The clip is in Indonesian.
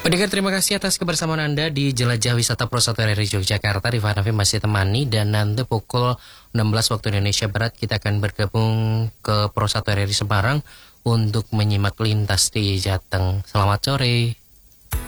Pendengar, terima kasih atas kebersamaan Anda di Jelajah Wisata Pro 1 RRI Yogyakarta. Rifan Hafim masih temani, dan nanti pukul 16 waktu Indonesia Barat kita akan bergabung ke Pro 1 RRI Semarang untuk menyimak lintas di Jateng. Selamat sore.